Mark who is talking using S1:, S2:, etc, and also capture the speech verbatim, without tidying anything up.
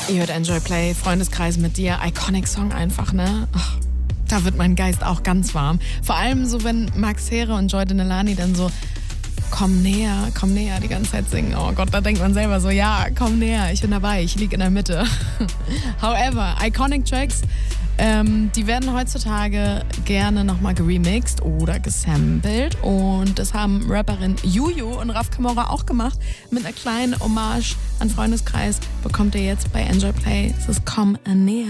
S1: Ihr hört Enjoy Play, Freundeskreis mit dir, Iconic Song einfach, ne? Ach, da wird mein Geist auch ganz warm. Vor allem so, wenn Max Herre und Joy Denelani dann so komm näher, komm näher die ganze Zeit singen. Oh Gott, da denkt man selber so, ja, komm näher, ich bin dabei, ich liege in der Mitte. However, Iconic Tracks, ähm, die werden heutzutage gerne nochmal geremixed oder gesampelt und das haben Rapperin Juju und Raf Camora auch gemacht. Mit einer kleinen Hommage an Freundeskreis bekommt ihr jetzt bei Enjoy Play, es ist Komm näher.